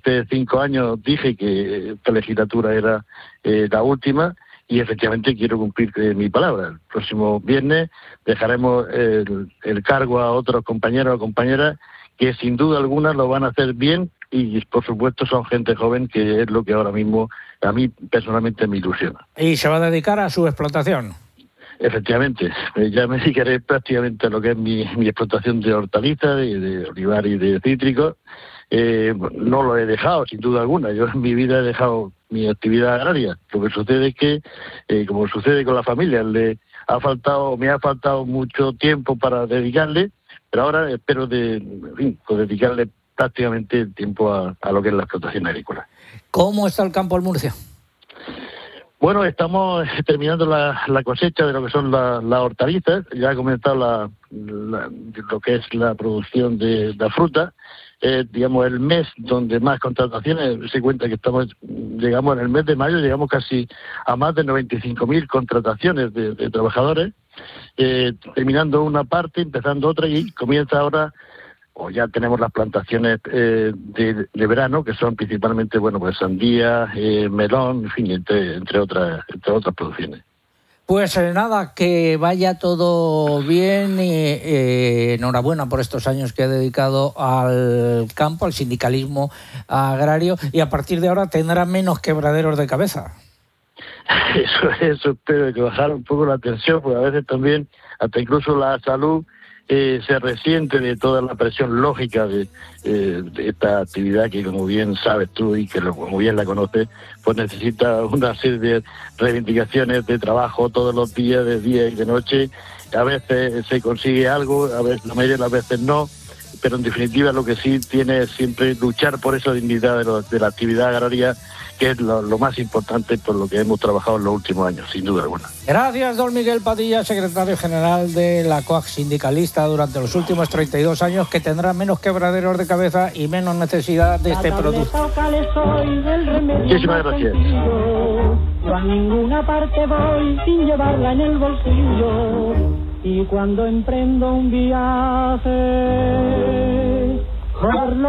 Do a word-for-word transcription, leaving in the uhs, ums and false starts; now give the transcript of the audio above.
hace cinco años dije que esta legislatura era eh, la última, y efectivamente quiero cumplir eh, mi palabra. El próximo viernes dejaremos el, el cargo a otros compañeros o compañeras que sin duda alguna lo van a hacer bien, y por supuesto son gente joven, que es lo que ahora mismo a mí personalmente me ilusiona. ¿Y se va a dedicar a su explotación? Efectivamente, eh, ya me dedicaré prácticamente a lo que es mi, mi explotación de hortalizas, de, de olivar y de cítricos. Eh, no lo he dejado, sin duda alguna. Yo en mi vida he dejado mi actividad agraria. Lo que sucede es que, eh, como sucede con la familia, le ha faltado, me ha faltado mucho tiempo para dedicarle, pero ahora espero de, en fin, pues dedicarle prácticamente el tiempo a, a lo que es la explotación agrícola. ¿Cómo está el campo en Murcia? Bueno, estamos terminando la, la cosecha de lo que son las la hortalizas. Ya ha comenzado la, la, lo que es la producción de la fruta. Eh, digamos, el mes donde más contrataciones, se cuenta que estamos, llegamos en el mes de mayo, llegamos casi a más de noventa y cinco mil contrataciones de, de trabajadores, eh, terminando una parte, empezando otra, y comienza ahora, o ya tenemos las plantaciones eh, de, de verano, que son principalmente, bueno, pues sandía, eh, melón, en fin, entre, entre otras, entre otras producciones. Pues eh, nada, que vaya todo bien y eh, enhorabuena por estos años que ha dedicado al campo, al sindicalismo agrario, y a partir de ahora tendrá menos quebraderos de cabeza. Eso, eso espero, que bajar un poco la tensión, porque a veces también, hasta incluso la salud, Eh, se resiente de toda la presión lógica de, eh, de esta actividad que, como bien sabes tú y que lo, como bien la conoces, pues necesita una serie de reivindicaciones de trabajo todos los días, de día y de noche. A veces se consigue algo, a veces, la mayoría de las veces no, pero en definitiva lo que sí tiene es siempre luchar por esa dignidad de, lo, de la actividad agraria, que es lo, lo más importante por lo que hemos trabajado en los últimos años, sin duda alguna. Gracias, don Miguel Padilla, secretario general de la COAG sindicalista durante los últimos treinta y dos años, que tendrá menos quebraderos de cabeza y menos necesidad de este producto. Muchísimas gracias. Yo a ninguna parte voy sin llevarla en el bolsillo, y cuando emprendo un viaje por lo